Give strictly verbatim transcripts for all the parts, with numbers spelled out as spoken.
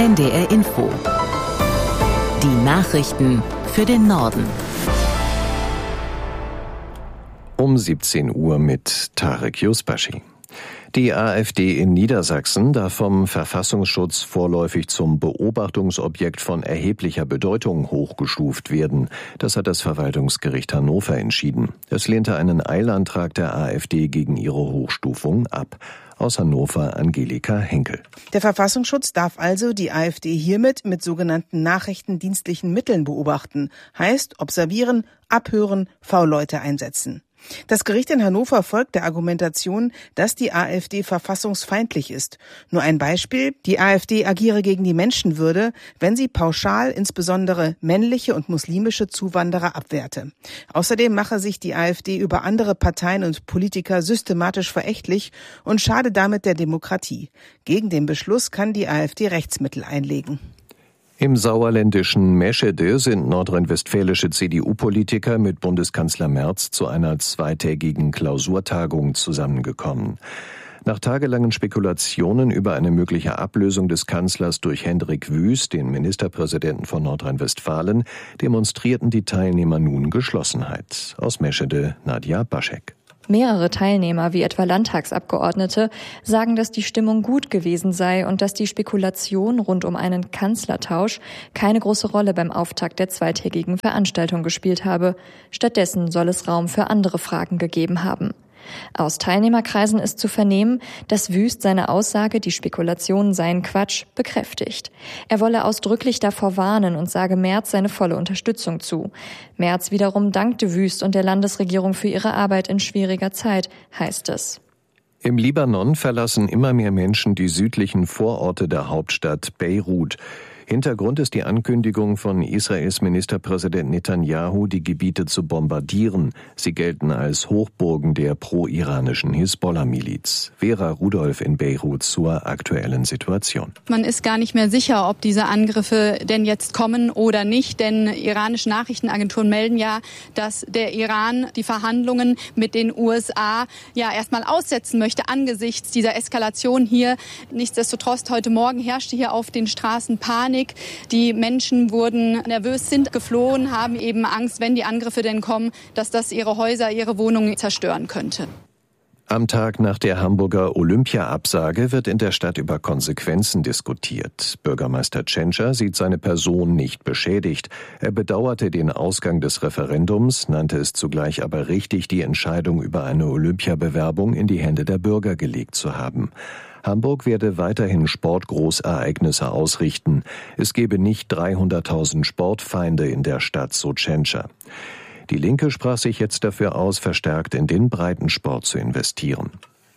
N D R Info. Die Nachrichten für den Norden. Um siebzehn Uhr mit Tarek Yusbashi. Die AfD in Niedersachsen darf vom Verfassungsschutz vorläufig zum Beobachtungsobjekt von erheblicher Bedeutung hochgestuft werden. Das hat das Verwaltungsgericht Hannover entschieden. Es lehnte einen Eilantrag der AfD gegen ihre Hochstufung ab. Aus Hannover Angelika Henkel. Der Verfassungsschutz darf also die AfD hiermit mit sogenannten nachrichtendienstlichen Mitteln beobachten. Heißt observieren, abhören, V-Leute einsetzen. Das Gericht in Hannover folgt der Argumentation, dass die AfD verfassungsfeindlich ist. Nur ein Beispiel: Die AfD agiere gegen die Menschenwürde, wenn sie pauschal insbesondere männliche und muslimische Zuwanderer abwerte. Außerdem mache sich die AfD über andere Parteien und Politiker systematisch verächtlich und schade damit der Demokratie. Gegen den Beschluss kann die AfD Rechtsmittel einlegen. Im sauerländischen Meschede sind nordrhein-westfälische C D U-Politiker mit Bundeskanzler Merz zu einer zweitägigen Klausurtagung zusammengekommen. Nach tagelangen Spekulationen über eine mögliche Ablösung des Kanzlers durch Hendrik Wüst, den Ministerpräsidenten von Nordrhein-Westfalen, demonstrierten die Teilnehmer nun Geschlossenheit. Aus Meschede Nadja Baschek. Mehrere Teilnehmer, wie etwa Landtagsabgeordnete, sagen, dass die Stimmung gut gewesen sei und dass die Spekulation rund um einen Kanzlertausch keine große Rolle beim Auftakt der zweitägigen Veranstaltung gespielt habe. Stattdessen soll es Raum für andere Fragen gegeben haben. Aus Teilnehmerkreisen ist zu vernehmen, dass Wüst seine Aussage, die Spekulationen seien Quatsch, bekräftigt. Er wolle ausdrücklich davor warnen und sage Merz seine volle Unterstützung zu. Merz wiederum dankte Wüst und der Landesregierung für ihre Arbeit in schwieriger Zeit, heißt es. Im Libanon verlassen immer mehr Menschen die südlichen Vororte der Hauptstadt Beirut. Hintergrund ist die Ankündigung von Israels Ministerpräsident Netanyahu, die Gebiete zu bombardieren. Sie gelten als Hochburgen der pro-iranischen Hisbollah-Miliz. Vera Rudolph in Beirut zur aktuellen Situation. Man ist gar nicht mehr sicher, ob diese Angriffe denn jetzt kommen oder nicht, denn iranische Nachrichtenagenturen melden ja, dass der Iran die Verhandlungen mit den U S A ja erstmal aussetzen möchte angesichts dieser Eskalation hier. Nichtsdestotrotz, heute Morgen herrschte hier auf den Straßen Panik. Die Menschen wurden nervös, sind geflohen, haben eben Angst, wenn die Angriffe denn kommen, dass das ihre Häuser, ihre Wohnungen zerstören könnte. Am Tag nach der Hamburger Olympia-Absage wird in der Stadt über Konsequenzen diskutiert. Bürgermeister Tschentscher sieht seine Person nicht beschädigt. Er bedauerte den Ausgang des Referendums, nannte es zugleich aber richtig, die Entscheidung über eine Olympiabewerbung in die Hände der Bürger gelegt zu haben. Hamburg werde weiterhin Sportgroßereignisse ausrichten. Es gebe nicht dreihunderttausend Sportfeinde in der Stadt, so Tschentscher. Die Linke sprach sich jetzt dafür aus, verstärkt in den Breitensport zu investieren.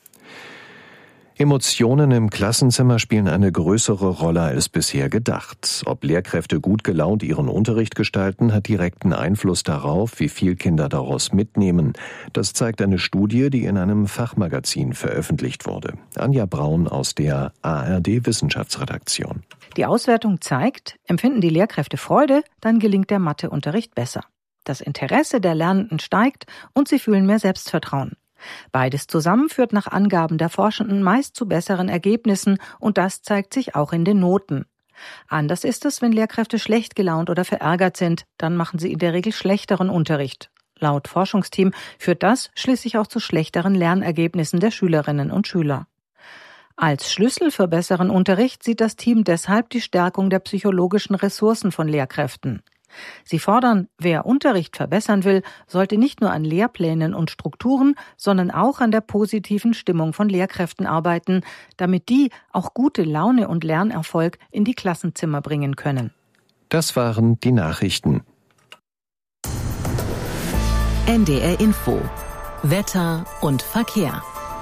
Emotionen im Klassenzimmer spielen eine größere Rolle als bisher gedacht. Ob Lehrkräfte gut gelaunt ihren Unterricht gestalten, hat direkten Einfluss darauf, wie viel Kinder daraus mitnehmen. Das zeigt eine Studie, die in einem Fachmagazin veröffentlicht wurde. Anja Braun aus der A R D-Wissenschaftsredaktion. Die Auswertung zeigt, empfinden die Lehrkräfte Freude, dann gelingt der Matheunterricht besser. Das Interesse der Lernenden steigt und sie fühlen mehr Selbstvertrauen. Beides zusammen führt nach Angaben der Forschenden meist zu besseren Ergebnissen und das zeigt sich auch in den Noten. Anders ist es, wenn Lehrkräfte schlecht gelaunt oder verärgert sind, dann machen sie in der Regel schlechteren Unterricht. Laut Forschungsteam führt das schließlich auch zu schlechteren Lernergebnissen der Schülerinnen und Schüler. Als Schlüssel für besseren Unterricht sieht das Team deshalb die Stärkung der psychologischen Ressourcen von Lehrkräften. Sie fordern, wer Unterricht verbessern will, sollte nicht nur an Lehrplänen und Strukturen, sondern auch an der positiven Stimmung von Lehrkräften arbeiten, damit die auch gute Laune und Lernerfolg in die Klassenzimmer bringen können. Das waren die Nachrichten. N D R Info. Wetter und Verkehr.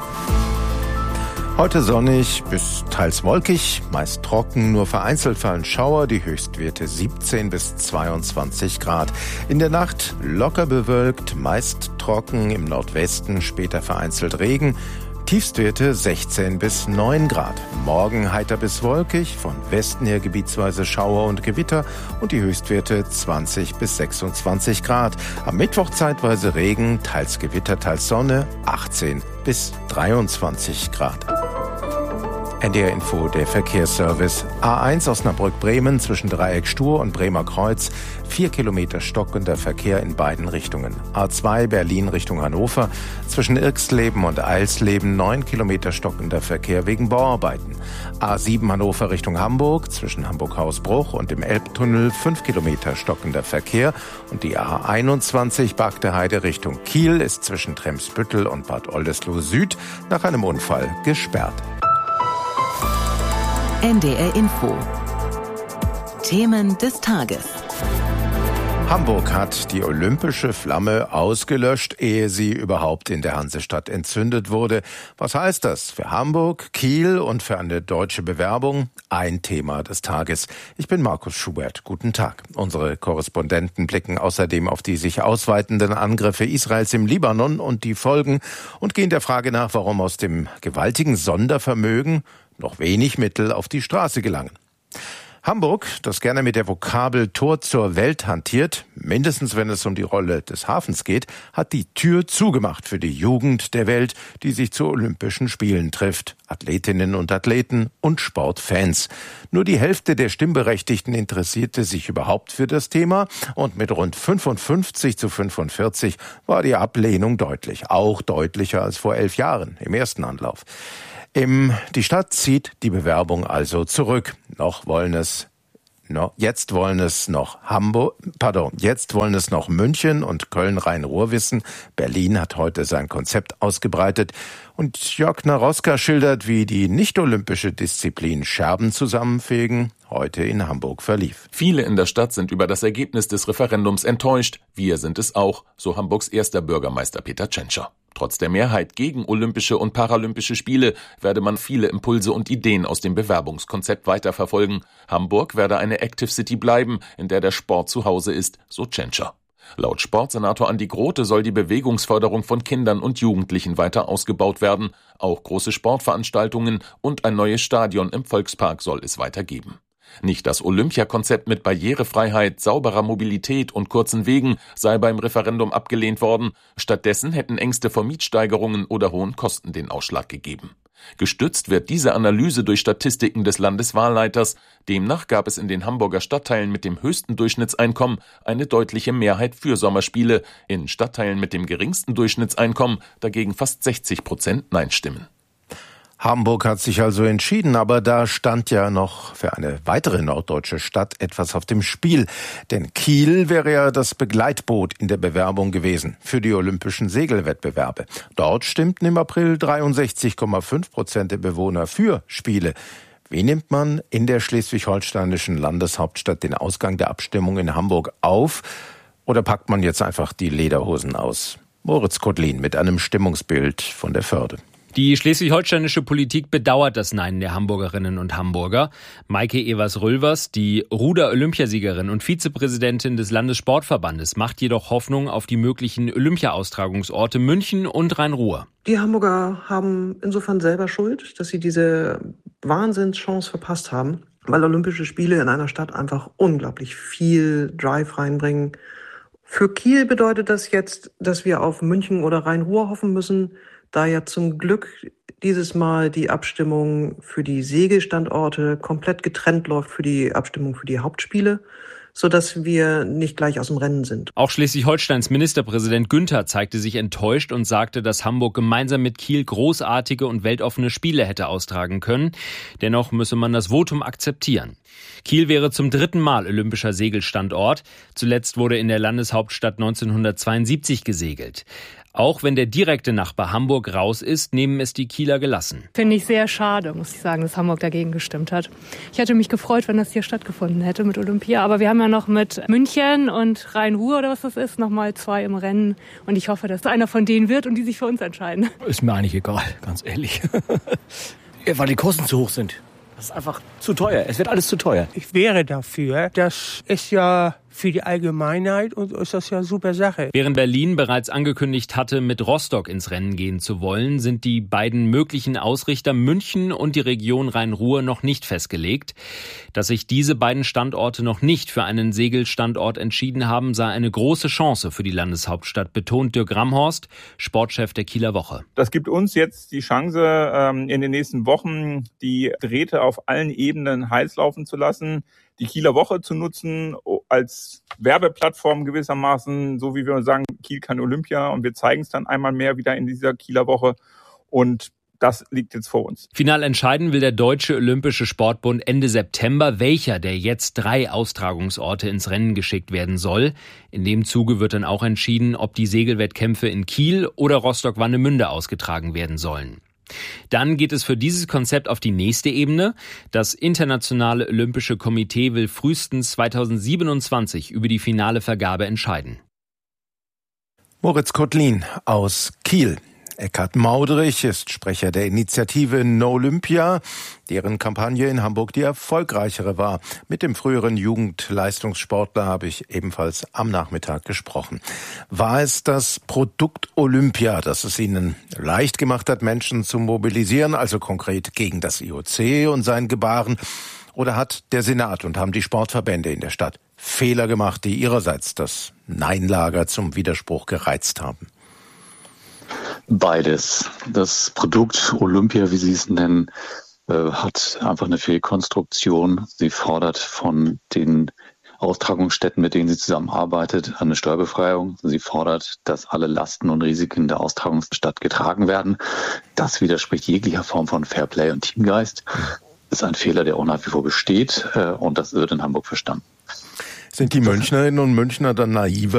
Heute sonnig bis teils wolkig, meist trocken, nur vereinzelt fallen Schauer, die Höchstwerte siebzehn bis zweiundzwanzig Grad. In der Nacht locker bewölkt, meist trocken, im Nordwesten später vereinzelt Regen. Tiefstwerte sechzehn bis neun Grad. Morgen heiter bis wolkig, von Westen her gebietsweise Schauer und Gewitter und die Höchstwerte zwanzig bis sechsundzwanzig Grad. Am Mittwoch zeitweise Regen, teils Gewitter, teils Sonne, achtzehn bis dreiundzwanzig Grad. N D R Info, der Verkehrsservice. A eins Osnabrück-Bremen zwischen Dreieck Stur und Bremer Kreuz. Vier Kilometer stockender Verkehr in beiden Richtungen. A zwei Berlin Richtung Hannover. Zwischen Irxleben und Eilsleben neun Kilometer stockender Verkehr wegen Bauarbeiten. A sieben Hannover Richtung Hamburg. Zwischen Hamburg-Hausbruch und dem Elbtunnel fünf Kilometer stockender Verkehr. Und die A einundzwanzig Bagdeheide Richtung Kiel ist zwischen Tremsbüttel und Bad Oldesloe Süd nach einem Unfall gesperrt. N D R Info. Themen des Tages. Hamburg hat die olympische Flamme ausgelöscht, ehe sie überhaupt in der Hansestadt entzündet wurde. Was heißt das für Hamburg, Kiel und für eine deutsche Bewerbung? Ein Thema des Tages. Ich bin Markus Schubert. Guten Tag. Unsere Korrespondenten blicken außerdem auf die sich ausweitenden Angriffe Israels im Libanon und die Folgen und gehen der Frage nach, warum aus dem gewaltigen Sondervermögen noch wenig Mittel auf die Straße gelangen. Hamburg, das gerne mit der Vokabel Tor zur Welt hantiert, mindestens wenn es um die Rolle des Hafens geht, hat die Tür zugemacht für die Jugend der Welt, die sich zu Olympischen Spielen trifft. Athletinnen und Athleten und Sportfans. Nur die Hälfte der Stimmberechtigten interessierte sich überhaupt für das Thema und mit rund fünfundfünfzig zu fünfundvierzig war die Ablehnung deutlich. Auch deutlicher als vor elf Jahren im ersten Anlauf. Im, die Stadt zieht die Bewerbung also zurück. Noch wollen es, no, jetzt wollen es noch Hamburg, pardon, jetzt wollen es noch München und Köln-Rhein-Ruhr wissen. Berlin hat heute sein Konzept ausgebreitet. Und Jörg Naroska schildert, wie die nicht-olympische Disziplin Scherben zusammenfegen heute in Hamburg verlief. Viele in der Stadt sind über das Ergebnis des Referendums enttäuscht. Wir sind es auch, so Hamburgs erster Bürgermeister Peter Tschentscher. Trotz der Mehrheit gegen Olympische und Paralympische Spiele werde man viele Impulse und Ideen aus dem Bewerbungskonzept weiterverfolgen. Hamburg werde eine Active City bleiben, in der der Sport zu Hause ist, so Tschentscher. Laut Sportsenator Andi Grote soll die Bewegungsförderung von Kindern und Jugendlichen weiter ausgebaut werden. Auch große Sportveranstaltungen und ein neues Stadion im Volkspark soll es weiter geben. Nicht das Olympiakonzept mit Barrierefreiheit, sauberer Mobilität und kurzen Wegen sei beim Referendum abgelehnt worden. Stattdessen hätten Ängste vor Mietsteigerungen oder hohen Kosten den Ausschlag gegeben. Gestützt wird diese Analyse durch Statistiken des Landeswahlleiters. Demnach gab es in den Hamburger Stadtteilen mit dem höchsten Durchschnittseinkommen eine deutliche Mehrheit für Sommerspiele. In Stadtteilen mit dem geringsten Durchschnittseinkommen dagegen fast sechzig Prozent Nein-Stimmen. Hamburg hat sich also entschieden, aber da stand ja noch für eine weitere norddeutsche Stadt etwas auf dem Spiel. Denn Kiel wäre ja das Begleitboot in der Bewerbung gewesen für die Olympischen Segelwettbewerbe. Dort stimmten im April dreiundsechzig Komma fünf Prozent der Bewohner für Spiele. Wie nimmt man in der schleswig-holsteinischen Landeshauptstadt den Ausgang der Abstimmung in Hamburg auf? Oder packt man jetzt einfach die Lederhosen aus? Moritz Kotlin mit einem Stimmungsbild von der Förde. Die schleswig-holsteinische Politik bedauert das Nein der Hamburgerinnen und Hamburger. Maike Evers-Rülvers, die Ruder-Olympiasiegerin und Vizepräsidentin des Landessportverbandes, macht jedoch Hoffnung auf die möglichen Olympia-Austragungsorte München und Rhein-Ruhr. Die Hamburger haben insofern selber Schuld, dass sie diese Wahnsinnschance verpasst haben, weil Olympische Spiele in einer Stadt einfach unglaublich viel Drive reinbringen. Für Kiel bedeutet das jetzt, dass wir auf München oder Rhein-Ruhr hoffen müssen, da ja zum Glück dieses Mal die Abstimmung für die Segelstandorte komplett getrennt läuft für die Abstimmung für die Hauptspiele, sodass wir nicht gleich aus dem Rennen sind. Auch Schleswig-Holsteins Ministerpräsident Günther zeigte sich enttäuscht und sagte, dass Hamburg gemeinsam mit Kiel großartige und weltoffene Spiele hätte austragen können. Dennoch müsse man das Votum akzeptieren. Kiel wäre zum dritten Mal olympischer Segelstandort. Zuletzt wurde in der Landeshauptstadt neunzehnhundertzweiundsiebzig gesegelt. Auch wenn der direkte Nachbar Hamburg raus ist, nehmen es die Kieler gelassen. Finde ich sehr schade, muss ich sagen, dass Hamburg dagegen gestimmt hat. Ich hätte mich gefreut, wenn das hier stattgefunden hätte mit Olympia. Aber wir haben ja noch mit München und Rhein-Ruhr oder was das ist, nochmal zwei im Rennen. Und ich hoffe, dass einer von denen wird und die sich für uns entscheiden. Ist mir eigentlich egal, ganz ehrlich. Weil die Kosten zu hoch sind. Das ist einfach zu teuer. Es wird alles zu teuer. Ich wäre dafür. Das ist ja für die Allgemeinheit und ist das ja eine super Sache. Während Berlin bereits angekündigt hatte, mit Rostock ins Rennen gehen zu wollen, sind die beiden möglichen Ausrichter München und die Region Rhein-Ruhr noch nicht festgelegt. Dass sich diese beiden Standorte noch nicht für einen Segelstandort entschieden haben, sei eine große Chance für die Landeshauptstadt, betont Dirk Ramhorst, Sportchef der Kieler Woche. Das gibt uns jetzt die Chance, in den nächsten Wochen die Drähte auf allen Ebenen heiß laufen zu lassen, die Kieler Woche zu nutzen als Werbeplattform gewissermaßen, so wie wir sagen, Kiel kann Olympia, und wir zeigen es dann einmal mehr wieder in dieser Kieler Woche, und das liegt jetzt vor uns. Final entscheiden will der Deutsche Olympische Sportbund Ende September, welcher der jetzt drei Austragungsorte ins Rennen geschickt werden soll. In dem Zuge wird dann auch entschieden, ob die Segelwettkämpfe in Kiel oder Rostock-Warnemünde ausgetragen werden sollen. Dann geht es für dieses Konzept auf die nächste Ebene. Das Internationale Olympische Komitee will frühestens zweitausendsiebenundzwanzig über die finale Vergabe entscheiden. Moritz Kotlin aus Kiel. Eckhard Maudrich ist Sprecher der Initiative No Olympia, deren Kampagne in Hamburg die erfolgreichere war. Mit dem früheren Jugendleistungssportler habe ich ebenfalls am Nachmittag gesprochen. War es das Produkt Olympia, das es ihnen leicht gemacht hat, Menschen zu mobilisieren, also konkret gegen das I O C und sein Gebaren? Oder hat der Senat und haben die Sportverbände in der Stadt Fehler gemacht, die ihrerseits das Nein-Lager zum Widerspruch gereizt haben? Beides. Das Produkt Olympia, wie Sie es nennen, hat einfach eine Fehlkonstruktion. Sie fordert von den Austragungsstätten, mit denen sie zusammenarbeitet, eine Steuerbefreiung. Sie fordert, dass alle Lasten und Risiken der Austragungsstadt getragen werden. Das widerspricht jeglicher Form von Fairplay und Teamgeist. Das ist ein Fehler, der auch nach wie vor besteht, und das wird in Hamburg verstanden. Sind die Münchnerinnen und Münchner dann naiver